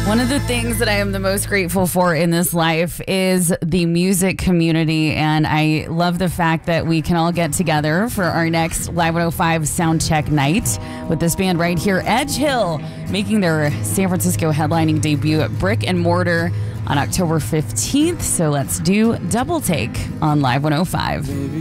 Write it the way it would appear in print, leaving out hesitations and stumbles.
One of the things that I am the most grateful for in this life is the music community, and I love the fact that we can all get together for our next Live 105 Soundcheck night with this band right here, Edge Hill, making their San Francisco headlining debut at Brick and Mortar on October 15th. So let's do Double Take on Live 105.